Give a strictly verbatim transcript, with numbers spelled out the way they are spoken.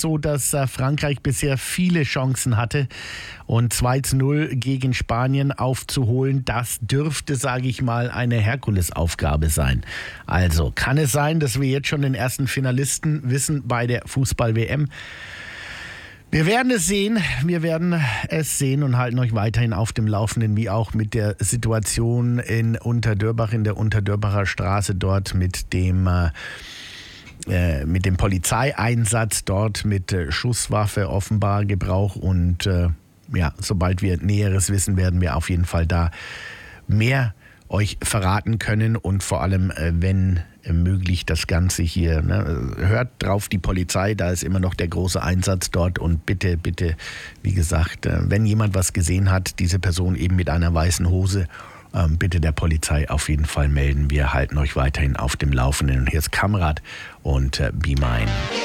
so, dass äh, Frankreich bisher viele Chancen hatte und zwei zu null gegen Spanien aufzuholen. Das dürfte, sage ich mal, eine Herkulesaufgabe sein. Also kann es sein, dass wir jetzt schon den ersten Finalisten wissen bei der Fußball-W M? Wir werden es sehen, wir werden es sehen und halten euch weiterhin auf dem Laufenden, wie auch mit der Situation in Unterdörbach, in der Unterdörbacher Straße dort mit dem, äh, mit dem Polizeieinsatz dort mit äh, Schusswaffe offenbar Gebrauch und äh, ja, sobald wir Näheres wissen, werden wir auf jeden Fall da mehr euch verraten können und vor allem, wenn möglich, das Ganze hier, ne, hört drauf die Polizei, da ist immer noch der große Einsatz dort und bitte, bitte, wie gesagt, wenn jemand was gesehen hat, diese Person eben mit einer weißen Hose, bitte der Polizei auf jeden Fall melden. Wir halten euch weiterhin auf dem Laufenden. Und hier ist Kamrat und Be Mine.